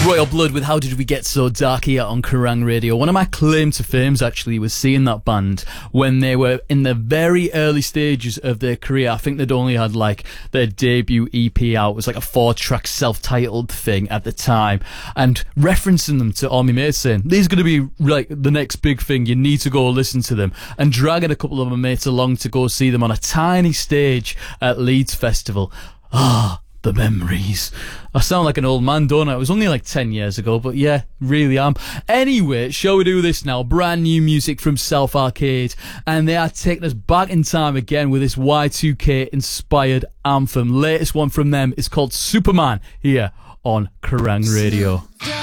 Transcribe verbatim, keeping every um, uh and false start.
Royal Blood with How Did We Get So Dark here on Kerrang Radio. One of my claim to fames actually was seeing that band when they were in the very early stages of their career. I think they'd only had like their debut E P out. It was like a four track self-titled thing at the time, and referencing them to all my mates saying these are going to be like the next big thing, you need to go listen to them, and dragging a couple of my mates along to go see them on a tiny stage at Leeds Festival. Ah, the memories. I sound like an old man, don't I? It was only like ten years ago, but yeah, really am. Anyway, shall we do this now? Brand new music from South Arcade, and they are taking us back in time again with this Y two K inspired anthem. Latest one from them is called Superman, here on Kerrang Radio.